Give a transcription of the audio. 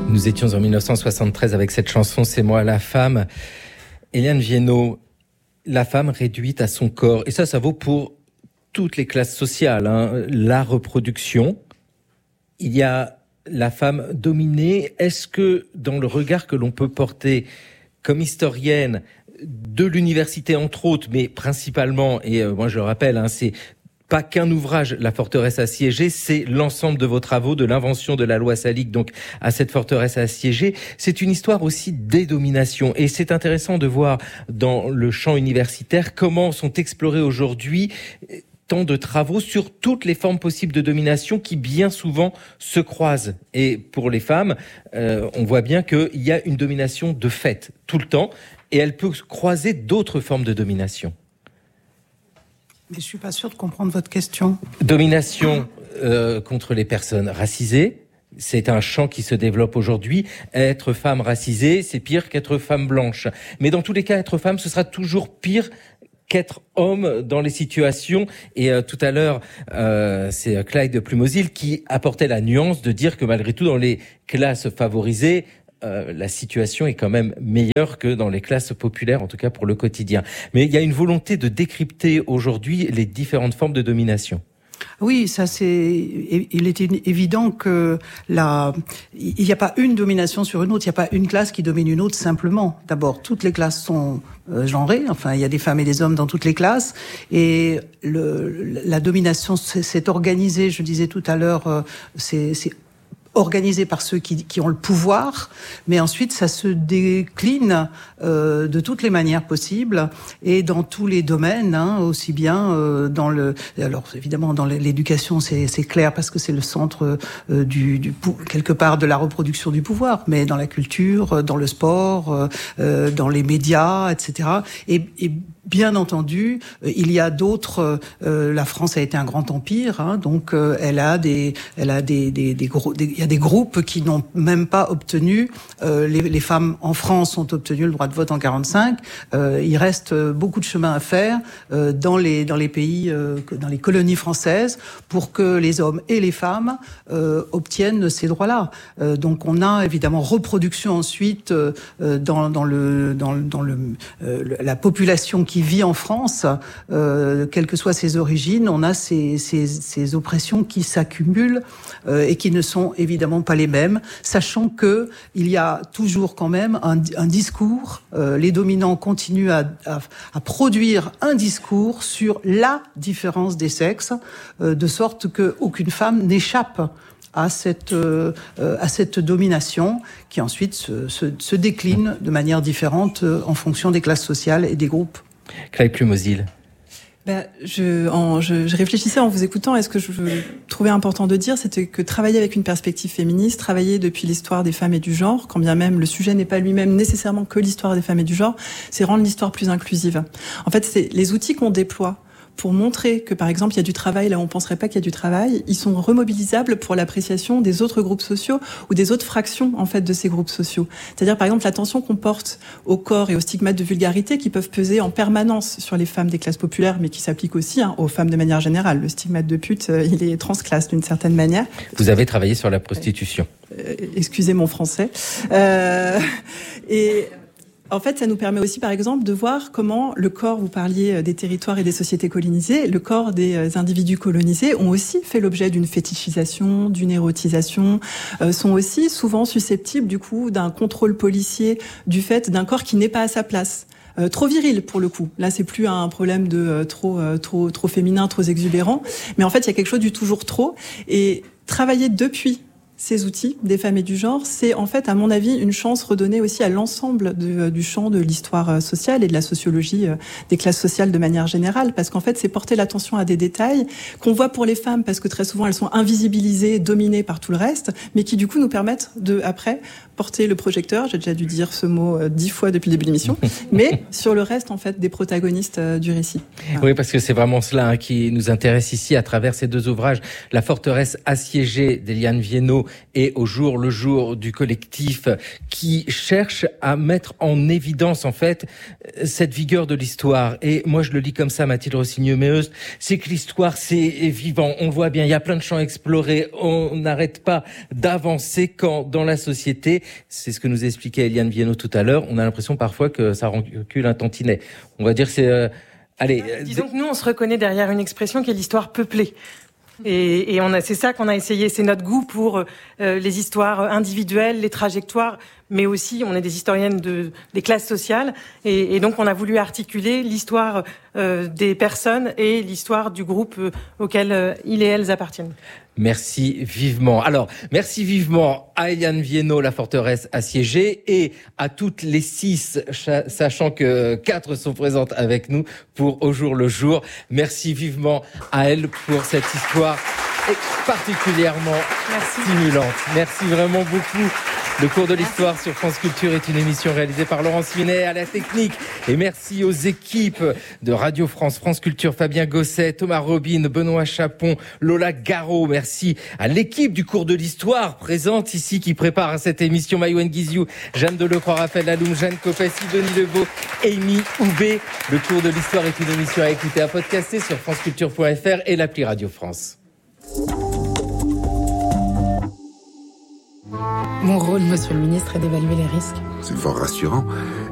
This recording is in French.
Nous étions en 1973 avec cette chanson « C'est moi la femme ». Éliane Viennot, la femme réduite à son corps. Et ça vaut pour toutes les classes sociales. La reproduction, il y a la femme dominée. Est-ce que dans le regard que l'on peut porter comme historienne de l'université entre autres, mais principalement, et moi je le rappelle, c'est pas qu'un ouvrage, La forteresse assiégée, c'est l'ensemble de vos travaux, de l'invention de la loi Salic, donc à cette forteresse assiégée. C'est une histoire aussi des dominations. Et c'est intéressant de voir dans le champ universitaire comment sont explorés aujourd'hui tant de travaux sur toutes les formes possibles de domination qui bien souvent se croisent. Et pour les femmes, on voit bien qu'il y a une domination de fait tout le temps et elle peut croiser d'autres formes de domination. Mais je suis pas sûre de comprendre votre question. Domination contre les personnes racisées, c'est un champ qui se développe aujourd'hui. Être femme racisée, c'est pire qu'être femme blanche. Mais dans tous les cas, être femme, ce sera toujours pire qu'être homme dans les situations. Et tout à l'heure, c'est Clyde Plumosil qui apportait la nuance de dire que malgré tout, dans les classes favorisées, la situation est quand même meilleure que dans les classes populaires, en tout cas pour le quotidien. Mais il y a une volonté de décrypter aujourd'hui les différentes formes de domination. Oui, ça il est évident que il n'y a pas une domination sur une autre, il n'y a pas une classe qui domine une autre simplement. D'abord, toutes les classes sont genrées, enfin il y a des femmes et des hommes dans toutes les classes, et la domination s'est organisée, je disais tout à l'heure, c'est organisé par ceux qui ont le pouvoir, mais ensuite ça se décline de toutes les manières possibles et dans tous les domaines, aussi bien alors évidemment dans l'éducation c'est clair parce que c'est le centre quelque part de la reproduction du pouvoir, mais dans la culture, dans le sport, dans les médias, etc. Et bien entendu, il y a d'autres. La France a été un grand empire, donc il y a des groupes qui n'ont même pas obtenu. Les femmes en France ont obtenu le droit de vote en 45. Il reste beaucoup de chemin à faire dans les pays, dans les colonies françaises, pour que les hommes et les femmes obtiennent ces droits-là. Donc on a évidemment reproduction ensuite dans la population qui vit en France, quelles que soient ses origines, on a ces oppressions qui s'accumulent et qui ne sont évidemment pas les mêmes, sachant que il y a toujours quand même un discours. Les dominants continuent à produire un discours sur la différence des sexes, de sorte que aucune femme n'échappe à cette domination qui ensuite se décline de manière différente en fonction des classes sociales et des groupes. Clyde Plumosil. Je réfléchissais en vous écoutant, et ce que je trouvais important de dire, c'était que travailler avec une perspective féministe, travailler depuis l'histoire des femmes et du genre, quand bien même le sujet n'est pas lui-même nécessairement que l'histoire des femmes et du genre, c'est rendre l'histoire plus inclusive. En fait, c'est les outils qu'on déploie pour montrer que, par exemple, il y a du travail là où on penserait pas qu'il y a du travail, ils sont remobilisables pour l'appréciation des autres groupes sociaux ou des autres fractions, en fait, de ces groupes sociaux. C'est-à-dire, par exemple, l'attention qu'on porte au corps et aux stigmates de vulgarité qui peuvent peser en permanence sur les femmes des classes populaires, mais qui s'appliquent aussi aux femmes de manière générale. Le stigmate de pute, il est transclasse d'une certaine manière. Vous avez travaillé sur la prostitution. Excusez mon français. Et en fait, ça nous permet aussi, par exemple, de voir comment le corps, vous parliez des territoires et des sociétés colonisées, le corps des individus colonisés ont aussi fait l'objet d'une fétichisation, d'une érotisation, sont aussi souvent susceptibles, du coup, d'un contrôle policier du fait d'un corps qui n'est pas à sa place. Trop viril pour le coup. Là, c'est plus un problème de trop féminin, trop exubérant, mais en fait, il y a quelque chose du toujours trop. Et travailler depuis ces outils des femmes et du genre, c'est en fait, à mon avis, une chance redonnée aussi à l'ensemble du champ de l'histoire sociale et de la sociologie des classes sociales de manière générale, parce qu'en fait, c'est porter l'attention à des détails qu'on voit pour les femmes, parce que très souvent, elles sont invisibilisées, dominées par tout le reste, mais qui, du coup, nous permettent de, après, porter le projecteur, j'ai déjà dû dire ce mot 10 fois depuis le début de l'émission, mais sur le reste, en fait, des protagonistes du récit. Oui, parce que c'est vraiment cela qui nous intéresse ici à travers ces deux ouvrages. La forteresse assiégée d'Éliane Viennot et au jour le jour du collectif qui cherche à mettre en évidence en fait cette vigueur de l'histoire. Et moi je le lis comme ça, Mathilde Rossigneux-Méheuse, c'est que l'histoire c'est vivant, on le voit bien, il y a plein de champs à explorer, on n'arrête pas d'avancer quand dans la société, c'est ce que nous expliquait Eliane Viennot tout à l'heure, on a l'impression parfois que ça recule un tantinet. On va dire c'est... Disons que nous on se reconnaît derrière une expression qui est l'histoire peuplée. Et c'est ça qu'on a essayé, c'est notre goût pour les histoires individuelles, les trajectoires, mais aussi on est des historiennes des classes sociales, et donc on a voulu articuler l'histoire des personnes et l'histoire du groupe auquel ils et elles appartiennent. Merci vivement. Alors, merci vivement à Eliane Viennot, la forteresse assiégée, et à toutes les 6, sachant que 4 sont présentes avec nous pour Au jour le jour. Merci vivement à elles pour cette histoire particulièrement stimulante. Merci vraiment beaucoup. Le cours de l'histoire sur France Culture est une émission réalisée par Laurence Minet à la technique. Et merci aux équipes de Radio France, France Culture, Fabien Gosset, Thomas Robin, Benoît Chapon, Lola Garot. Merci à l'équipe du cours de l'histoire présente ici qui prépare cette émission. Maïwen Guiziou, Jeanne Delecroix, Raphaël Laloum, Jeanne Copes, Sidonie Lebeau, Amy Houbé. Le cours de l'histoire est une émission à écouter, à podcaster sur franceculture.fr et l'appli Radio France. Mon rôle, monsieur le ministre, est d'évaluer les risques. C'est fort rassurant.